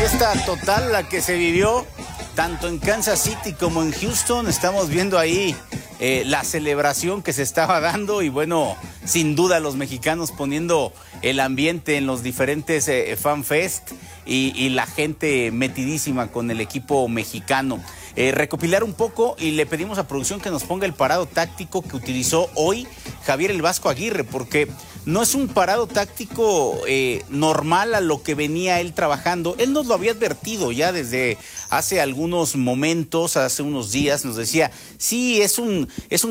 fiesta total la que se vivió tanto en Kansas City como en Houston. Estamos viendo ahí la celebración que se estaba dando y bueno, sin duda los mexicanos poniendo el ambiente en los diferentes fan fest y la gente metidísima con el equipo mexicano. Recopilar un poco y le pedimos a producción que nos ponga el parado táctico que utilizó hoy Javier el Vasco Aguirre, porque no es un parado táctico normal a lo que venía él trabajando. Él nos lo había advertido ya desde hace algunos momentos, hace unos días, nos decía, sí, es un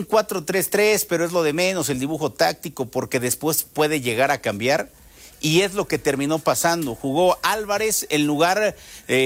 4-3-3, pero es lo de menos el dibujo táctico, porque después puede llegar a cambiar. Y es lo que terminó pasando. Jugó Álvarez en lugar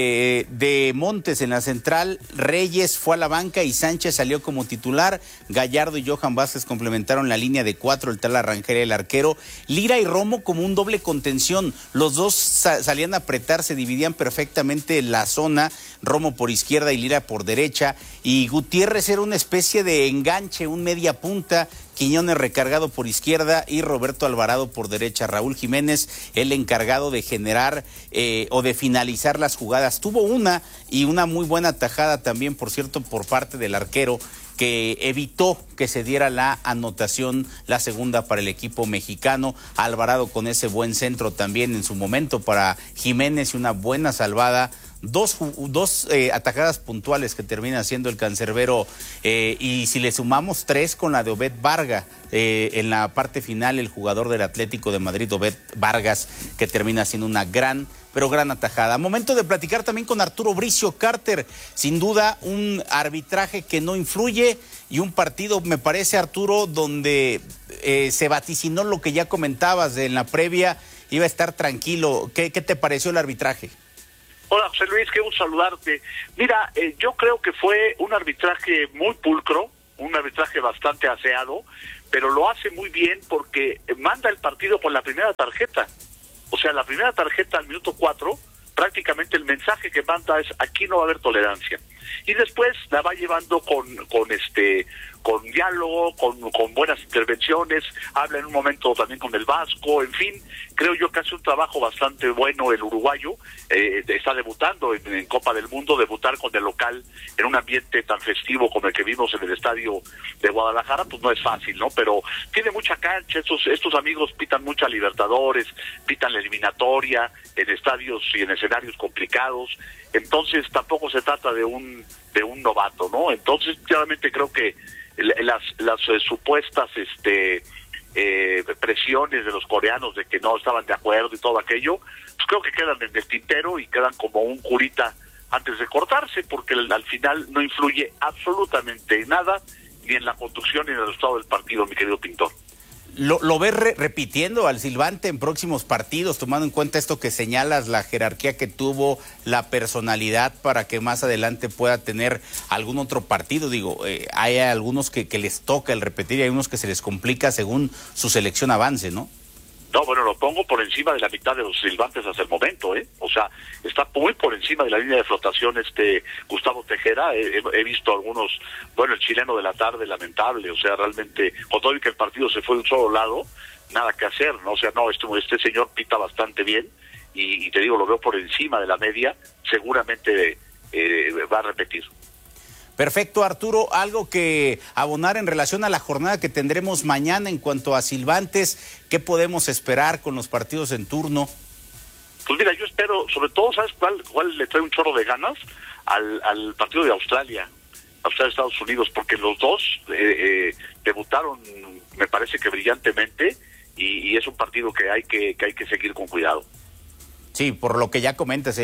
de Montes en la central. Reyes fue a la banca y Sánchez salió como titular. Gallardo y Johan Vázquez complementaron la línea de 4, el tal Rangel, el arquero. Lira y Romo como un doble contención. Los dos salían a apretar, se dividían perfectamente la zona. Romo por izquierda y Lira por derecha. Y Gutiérrez era una especie de enganche, un media punta. Quiñones recargado por izquierda y Roberto Alvarado por derecha. Raúl Jiménez, el encargado de generar o de finalizar las jugadas. Tuvo una muy buena tajada también, por cierto, por parte del arquero, que evitó que se diera la anotación, la segunda para el equipo mexicano. Alvarado con ese buen centro también en su momento para Jiménez y una buena salvada. Dos atajadas puntuales que termina haciendo el cancerbero y si le sumamos 3 con la de Obed Vargas en la parte final, el jugador del Atlético de Madrid, Obed Vargas, que termina haciendo una gran atajada. Momento de platicar también con Arturo Bricio Carter, sin duda un arbitraje que no influye y un partido, me parece, Arturo, donde se vaticinó lo que ya comentabas en la previa, iba a estar tranquilo. ¿Qué te pareció el arbitraje? Hola, José Luis, qué gusto saludarte. Mira, yo creo que fue un arbitraje muy pulcro, un arbitraje bastante aseado, pero lo hace muy bien porque manda el partido con la primera tarjeta. O sea, la primera tarjeta al minuto 4, prácticamente el mensaje que manda es: aquí no va a haber tolerancia. Y después la va llevando con diálogo, con buenas intervenciones, habla en un momento también con el Vasco, en fin, creo yo que hace un trabajo bastante bueno el uruguayo. Está debutando en Copa del Mundo. Debutar con el local en un ambiente tan festivo como el que vimos en el estadio de Guadalajara, pues no es fácil, ¿no? Pero tiene mucha cancha, estos amigos pitan mucha Libertadores, pitan la eliminatoria en estadios y en escenarios complicados, entonces tampoco se trata de un novato, ¿no? Entonces claramente creo que las supuestas presiones de los coreanos de que no estaban de acuerdo y todo aquello, pues creo que quedan en el tintero y quedan como un curita antes de cortarse, porque al final no influye absolutamente nada, ni en la conducción ni en el resultado del partido, mi querido Pintor. ¿Lo ves repitiendo al silbante en próximos partidos, tomando en cuenta esto que señalas, la jerarquía que tuvo, la personalidad, para que más adelante pueda tener algún otro partido? Digo, hay algunos que les toca el repetir y hay unos que se les complica según su selección avance, ¿no? No, bueno, lo pongo por encima de la mitad de los silbantes hasta el momento, ¿eh? O sea, está muy por encima de la línea de flotación Gustavo Tejera. He visto algunos, bueno, el chileno de la tarde, lamentable, o sea, realmente, con todo y que el partido se fue de un solo lado, nada que hacer, ¿no? O sea, no, este señor pita bastante bien y te digo, lo veo por encima de la media, seguramente va a repetir. Perfecto, Arturo. ¿Algo que abonar en relación a la jornada que tendremos mañana en cuanto a silbantes? ¿Qué podemos esperar con los partidos en turno? Pues mira, yo espero, sobre todo, ¿sabes cuál le trae un chorro de ganas? Al partido de Australia, Estados Unidos, porque los dos debutaron, me parece que brillantemente, y es un partido que hay que seguir con cuidado. Sí, por lo que ya comentas,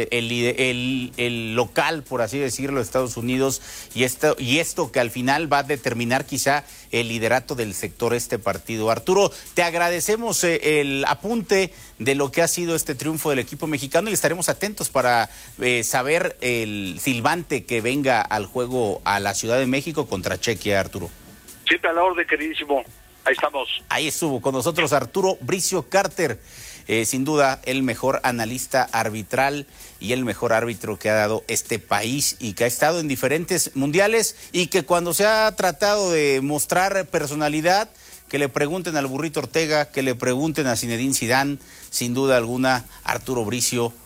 el local, por así decirlo, Estados Unidos, y esto que al final va a determinar quizá el liderato del sector este partido. Arturo, te agradecemos el apunte de lo que ha sido este triunfo del equipo mexicano y estaremos atentos para saber el silbante que venga al juego a la Ciudad de México contra Chequia, Arturo. Siempre a la orden, queridísimo. Ahí estamos. Ahí estuvo con nosotros Arturo Bricio Carter. Sin duda el mejor analista arbitral y el mejor árbitro que ha dado este país y que ha estado en diferentes mundiales y que cuando se ha tratado de mostrar personalidad, que le pregunten al Burrito Ortega, que le pregunten a Zinedine Zidane, sin duda alguna Arturo Bricio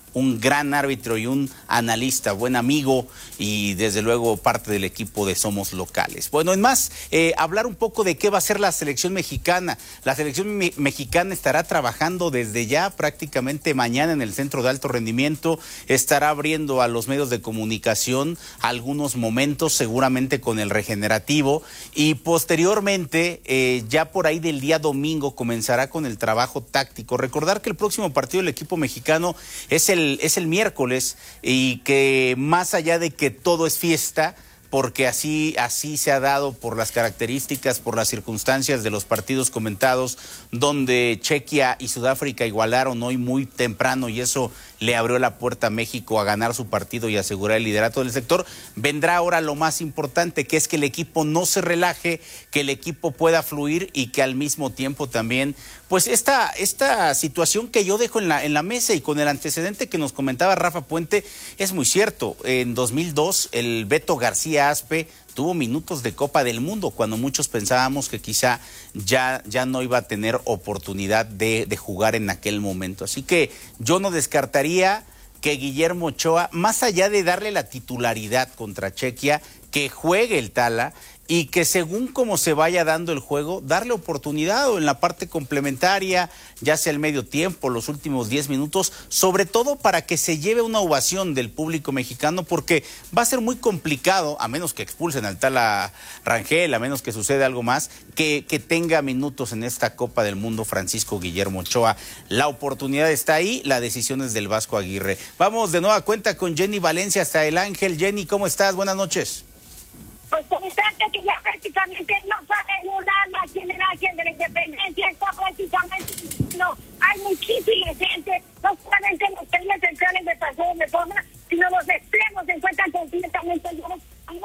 un gran árbitro y un analista, buen amigo y desde luego parte del equipo de Somos Locales. Bueno, en más, hablar un poco de qué va a ser la selección mexicana. La selección mexicana estará trabajando desde ya prácticamente mañana en el Centro de Alto Rendimiento, estará abriendo a los medios de comunicación algunos momentos, seguramente con el regenerativo, y posteriormente, ya por ahí del día domingo, comenzará con el trabajo táctico. Recordar que el próximo partido del equipo mexicano es el miércoles, y que más allá de que todo es fiesta, porque así se ha dado por las características, por las circunstancias de los partidos comentados, donde Chequia y Sudáfrica igualaron hoy muy temprano y eso le abrió la puerta a México a ganar su partido y asegurar el liderato del sector. Vendrá ahora lo más importante, que es que el equipo no se relaje, que el equipo pueda fluir y que al mismo tiempo también, pues esta situación que yo dejo en la mesa y con el antecedente que nos comentaba Rafa Puente, es muy cierto. En 2002 el Beto García Aspe tuvo minutos de Copa del Mundo cuando muchos pensábamos que quizá ya no iba a tener oportunidad de jugar en aquel momento. Así que yo no descartaría que Guillermo Ochoa, más allá de darle la titularidad contra Chequia, que juegue el Tala y que según como se vaya dando el juego, darle oportunidad o en la parte complementaria, ya sea el medio tiempo, los últimos 10 minutos, sobre todo para que se lleve una ovación del público mexicano, porque va a ser muy complicado, a menos que expulsen al Tala Rangel, a menos que suceda algo más, que tenga minutos en esta Copa del Mundo Francisco Guillermo Ochoa. La oportunidad está ahí, la decisión es del Vasco Aguirre. Vamos de nueva cuenta con Jenny Valencia hasta El Ángel. Jenny, ¿cómo estás? Buenas noches. Pues interesante que ya prácticamente no sale un alma aquí en el Ángel de la Independencia, está prácticamente no, hay muchísima gente, no solamente los trenes centrales de Paseo de Reforma, sino los extremos se encuentran completamente llenos,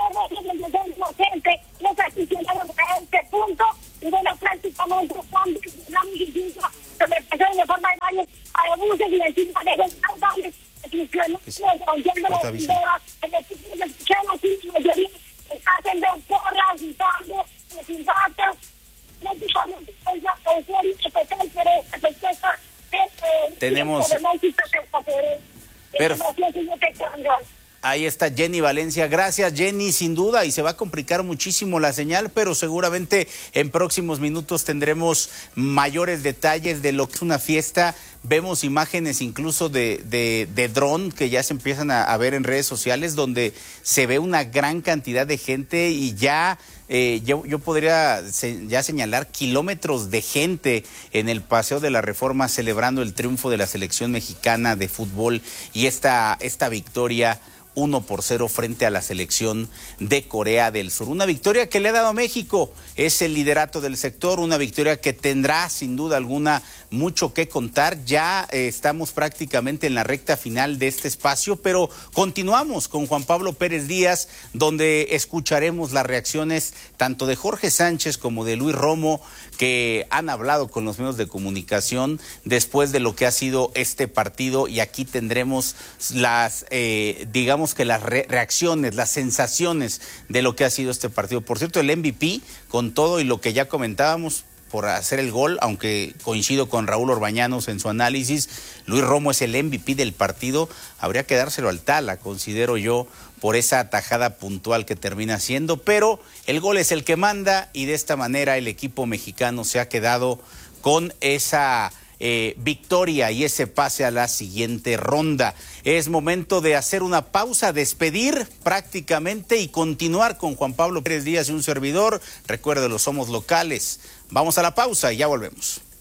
hay gente, los aficionados a este punto, y bueno, prácticamente son la medicina sobre el Paseo de Reforma de varios autobuses y encima de los autobuses, hacen ver porras, gritando, silbatos, prácticamente tenemos. Ahí está Jenny Valencia. Gracias, Jenny, sin duda, y se va a complicar muchísimo la señal, pero seguramente en próximos minutos tendremos mayores detalles de lo que es una fiesta. Vemos imágenes incluso de dron que ya se empiezan a ver en redes sociales, donde se ve una gran cantidad de gente y ya yo podría ya señalar kilómetros de gente en el Paseo de la Reforma celebrando el triunfo de la selección mexicana de fútbol y esta victoria 1-0 frente a la selección de Corea del Sur. Una victoria que le ha dado a México, es el liderato del sector, una victoria que tendrá sin duda alguna mucho que contar. Ya estamos prácticamente en la recta final de este espacio, pero continuamos con Juan Pablo Pérez Díaz, donde escucharemos las reacciones tanto de Jorge Sánchez como de Luis Romo, que han hablado con los medios de comunicación después de lo que ha sido este partido, y aquí tendremos las, digamos que las reacciones, las sensaciones de lo que ha sido este partido. Por cierto, el MVP, con todo y lo que ya comentábamos, por hacer el gol, aunque coincido con Raúl Orbañanos en su análisis, Luis Romo es el MVP del partido, habría que dárselo al Tala, considero yo, por esa atajada puntual que termina siendo, pero el gol es el que manda y de esta manera el equipo mexicano se ha quedado con esa victoria y ese pase a la siguiente ronda. Es momento de hacer una pausa, despedir prácticamente y continuar con Juan Pablo Pérez Díaz y un servidor. Recuérdelo, Somos Locales. Vamos a la pausa y ya volvemos.